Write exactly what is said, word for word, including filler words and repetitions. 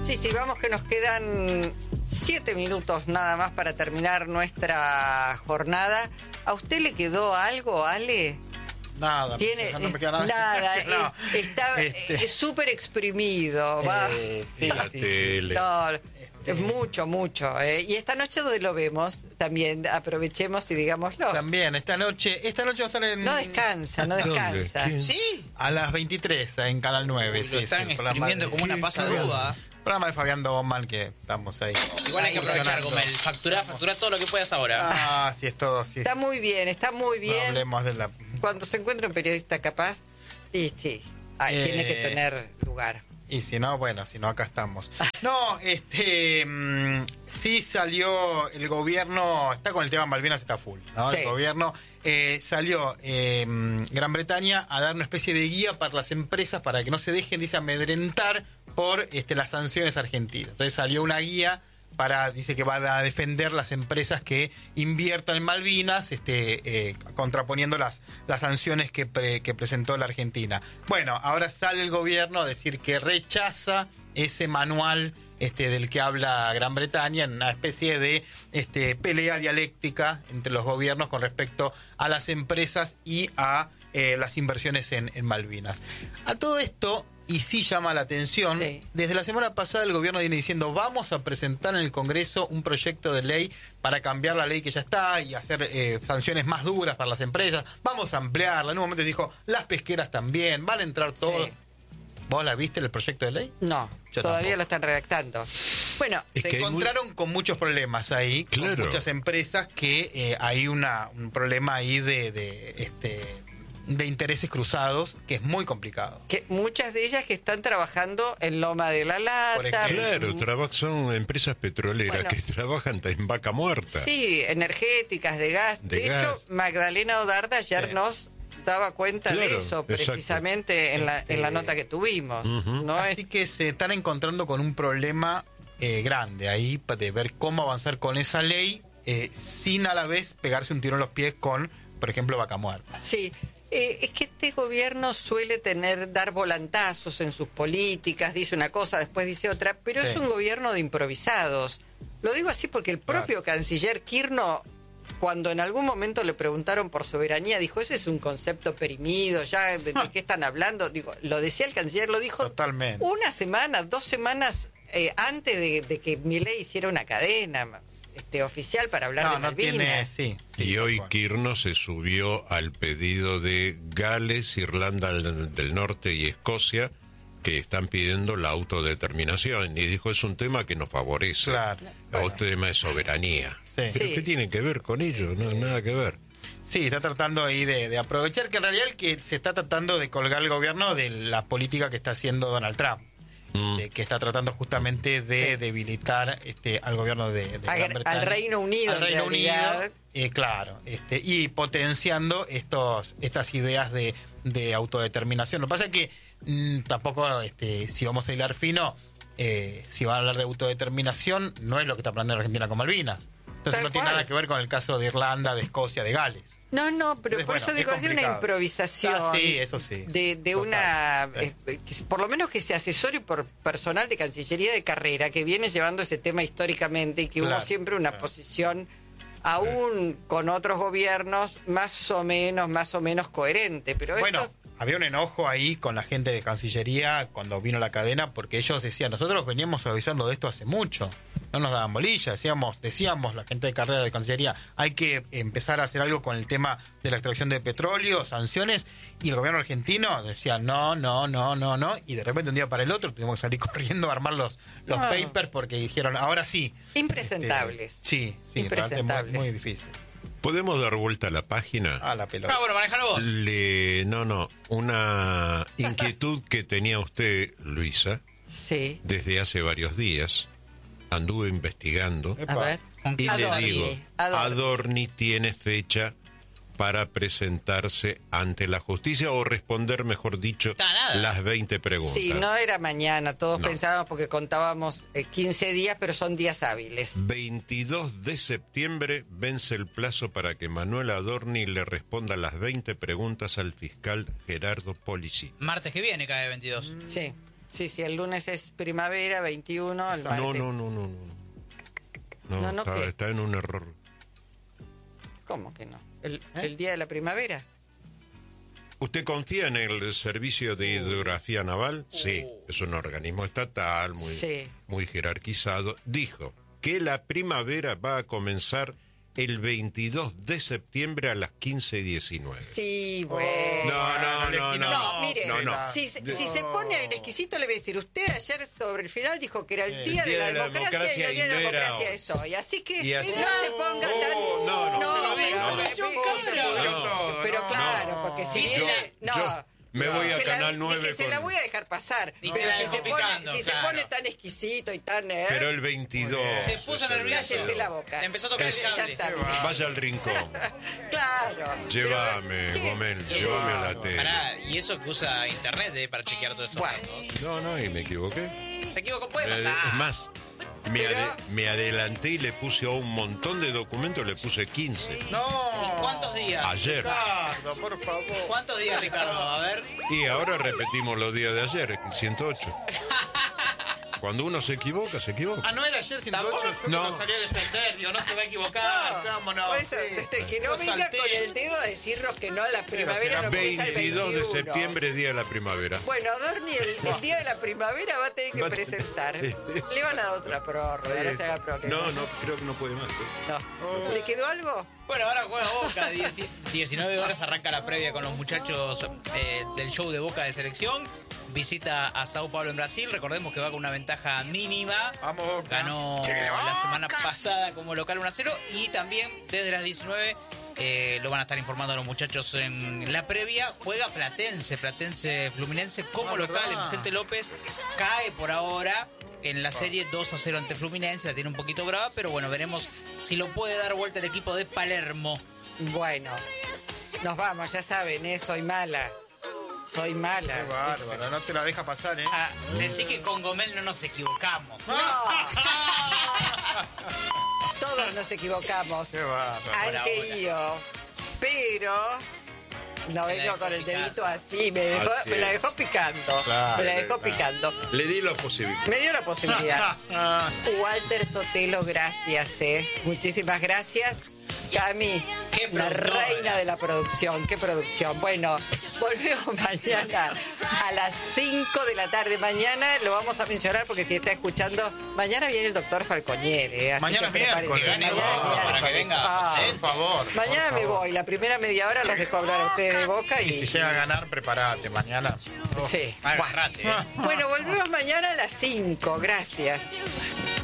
Sí, sí, vamos que nos quedan siete minutos nada más para terminar nuestra jornada. ¿A usted le quedó algo, Ale? Nada, Tiene, no me queda nada. nada no, es, está este, súper exprimido. Va. Eh, sí, la sí, tele. No, Este- es mucho, mucho. Eh. Y esta noche, ¿dónde lo vemos? También aprovechemos y digámoslo. También, esta noche, esta noche va a estar en... No descansa, no descansa. ¿Dónde? ¿Sí? A las veintitrés en Canal nueve. Uy, sí, lo sí, están el programa exprimiendo de- como una ¿Qué? pasa de ¿Qué? uva. programa de Fabián Doman, que estamos ahí. Igual hay que aprovechar, funcionando. Gomel. Facturar, facturar todo lo que puedas ahora. Ah, sí, es todo, sí. Está muy bien, está muy No bien. hablemos de la... Cuando se encuentra un periodista capaz, y sí, ah, Eh, tiene que tener lugar. Y si no, bueno, si no, acá estamos. No, este... mm, sí salió el gobierno... Está con el tema Malvinas, está full, ¿no? Sí. El gobierno eh, salió eh, Gran Bretaña a dar una especie de guía para las empresas para que no se dejen, dice, amedrentar por este, las sanciones argentinas. Entonces salió una guía para, dice que va a defender las empresas que inviertan en Malvinas, este, eh, contraponiendo las, las sanciones que, pre- que presentó la Argentina. Bueno, ahora sale el gobierno a decir que rechaza ese manual este, del que habla Gran Bretaña, en una especie de este, pelea dialéctica entre los gobiernos con respecto a las empresas y a eh, las inversiones en, en Malvinas. A todo esto... Y sí llama la atención, Sí. desde la semana pasada el gobierno viene diciendo vamos a presentar en el Congreso un proyecto de ley para cambiar la ley que ya está y hacer eh, sanciones más duras para las empresas, vamos a ampliarla. En un momento dijo, las pesqueras también, van a entrar todos. Sí. ¿Vos la viste el proyecto de ley? No, Yo todavía tampoco. lo están redactando. Bueno, Es Se que hay muy- encontraron con muchos problemas ahí, Claro. con muchas empresas que eh, hay una, un problema ahí de, de, este, de intereses cruzados que es muy complicado. que muchas de ellas que están trabajando en Loma de la Lata. Por ejemplo. Claro, traba- son empresas petroleras Bueno. que trabajan en vaca muerta. Sí, energéticas, de gas. De, De gas. hecho, Magdalena Odarda ayer Sí. nos daba cuenta de Claro, eso, exacto. precisamente en la, en la nota que tuvimos. Ujú. ¿No? Así Es- que se están encontrando con un problema eh, grande ahí pa- de ver cómo avanzar con esa ley eh, sin a la vez pegarse un tiro en los pies con, por ejemplo, vaca muerta. Sí, eh, es que este gobierno suele tener, dar volantazos en sus políticas, dice una cosa, después dice otra, pero Sí. es un gobierno de improvisados. Lo digo así porque el propio canciller Kirchner, cuando en algún momento le preguntaron por soberanía, dijo, ese es un concepto perimido, ya, ¿de Ah. qué están hablando? Digo, lo decía el canciller, lo dijo Totalmente. una semana, dos semanas eh, antes de, de que Milei hiciera una cadena este, oficial para hablar No, de no Malvinas. tiene, sí. sí, Y tal hoy cual. Kirno se subió al pedido de Gales, Irlanda del del Norte y Escocia, que están pidiendo la autodeterminación. Y dijo, es un tema que nos favorece. Claro. Un tema de soberanía. Sí. ¿Pero Sí. qué tiene que ver con ello? No, nada que ver. Sí, está tratando ahí de, de aprovechar que en realidad el que se está tratando de colgar el gobierno de la política que está haciendo Donald Trump. Mm. eh, que está tratando justamente de debilitar este al gobierno de, de Al- Gran Bretaña. al Reino Unido, Al en Reino realidad. Unido, eh, claro, este, y potenciando estos estas ideas de, de autodeterminación. Lo que pasa es que mm, tampoco, este, si vamos a hilar fino, eh, si va a hablar de autodeterminación, no es lo que está planteando Argentina con Malvinas. Entonces Tal no tiene cual. nada que ver con el caso de Irlanda, de Escocia, de Gales. No, no, pero Entonces, por bueno, eso es digo, es de una complicado. improvisación. Ah, sí, eso sí. De, de Total, una. sí. eh, que- por lo menos que se asesore por personal de Cancillería de carrera que viene llevando ese tema históricamente y que Claro, hubo siempre una claro. posición, aún con otros gobiernos, más o menos, más o menos coherente. Pero Bueno, esto- había un enojo ahí con la gente de Cancillería cuando vino la cadena, porque ellos decían, nosotros veníamos avisando de esto hace mucho, no nos daban bolilla, decíamos, decíamos la gente de carrera de Cancillería, hay que empezar a hacer algo con el tema de la extracción de petróleo, sanciones, y el gobierno argentino decía, no, no, no, no, no, y de repente un día para el otro tuvimos que salir corriendo a armar los, los No. papers porque dijeron, ahora sí. Impresentables. Este, sí, sí, realmente muy, Impresentables. muy difícil. ¿Podemos dar vuelta a la página? A la pelota. Ah, bueno, manejalo vos. Le, no, no, una inquietud que tenía usted, Luisa, Sí. desde hace varios días. Anduve investigando A Epa. ver. ¿Con y qué? le Adorni, digo, Adorni. Adorni tiene fecha para presentarse ante la justicia o responder, mejor dicho, Está nada. las veinte preguntas. Sí, no era mañana, todos No. pensábamos porque contábamos eh, quince días, pero son días hábiles. veintidós de septiembre vence el plazo para que Manuel Adorni le responda las veinte preguntas al fiscal Gerardo Polisi. Martes que viene cae veintidós. Sí, Sí, sí, el lunes es primavera, veintiuno, el martes. No, no, no, no. No, no, No, no, está, ¿qué? está en un error. ¿Cómo que no? ¿El, el día de la primavera? ¿Usted confía en el Servicio de Hidrografía Naval? Sí, es un organismo estatal, muy, Sí. muy jerarquizado. Dijo que la primavera va a comenzar el veintidós de septiembre a las quince diecinueve. Sí, bueno. No, no, no, no. No, mire, No, no. Si, si se pone el exquisito, le voy a decir, usted ayer sobre el final dijo que era el día, día de la democracia, y el día de la y no era democracia hoy. es hoy. Así que Y así- no se ponga tan... Oh, no, no. no, No, pero, no, pero, no, pero, pero no, claro, no. porque si Yo- viene... No, yo me voy a se la- Canal nueve dije, se con- la voy a dejar pasar. Y Pero te la si, dejo se pone, picando, si claro. se pone tan exquisito y tan... ¿eh? Pero el veintidós. Se puso es el nervioso. Cállese la boca. Le empezó a tocar el Ya cable. está. Vaya al rincón. Claro. Llévame, Pero, ¿qué? Gomel, Sí. llévame a la tele. Pará, y eso que usa internet eh, para chequear todos estos Bueno. datos. No, no, y me equivoqué. Se equivocó, puede Eh, pasar. es más, me, Pero- ade- me adelanté y le puse a un montón de documentos, le puse quince. No. ¿Y cuántos días? Ayer. Ricardo, por favor. ¿Cuántos días, Ricardo? A ver. Y ahora repetimos los días de ayer, ciento ocho. Cuando uno se equivoca, se equivoca. Ah, no era ayer ciento ocho, yo No. no salí a defender, digo, no se va a equivocar. Vámonos. Por eso, este, que no Yo venga salté. con el dedo a decirnos que no, la primavera no empieza el veintidós de veintiuno. septiembre, día de la primavera. Bueno, Dorni, el, el día de la primavera va a tener que Va a- presentar. Le van a dar otra prórroga, no se haga problema. No, no, creo que no puede más. ¿eh? No. ¿Le quedó algo? Bueno, ahora juega Boca. dieci- diecinueve horas arranca la previa con los muchachos eh, del show de Boca de selección. Visita a Sao Paulo en Brasil. Recordemos que va con una ventaja mínima. Vamos, Boca. Ganó la semana pasada como local uno a cero. Y también desde las diecinueve eh, lo van a estar informando a los muchachos en la previa. Juega Platense, Platense Fluminense como Ah, local. ¿verdad? En Vicente López cae por ahora en la serie dos a cero ante Fluminense. La tiene un poquito brava, pero bueno, veremos si lo puede dar vuelta el equipo de Palermo. Bueno, nos vamos, ya saben, ¿eh? Soy mala. Soy Qué mala. bárbaro, no te la deja pasar, ¿eh? Ah, decí que con Gomel no nos equivocamos. No. Todos nos equivocamos. Qué bárbaro. Antes ahora. yo. Pero no vengo dejó con el picando. dedito así, me, dejó, Así me la es. dejó picando. Claro, me la dejó claro. picando. Le di la posibilidad. Me dio la posibilidad. Ah, Walter Sotelo, gracias, eh. Muchísimas gracias. Cami, Qué la productora. reina de la producción, qué producción. Bueno, volvemos mañana a las cinco de la tarde. Mañana lo vamos a mencionar porque si está escuchando, mañana viene el doctor Falconier. Eh, así Mañana que es prepárense. miércoles, Que gane Mañana es Boca, para que miércoles. venga. Ah. por favor. Mañana por me favor. voy, la primera media hora los dejo hablar a ustedes de Boca y... Y si llega a ganar, prepárate mañana. Sí. Agarrate, eh. Bueno, volvemos mañana a las cinco. Gracias.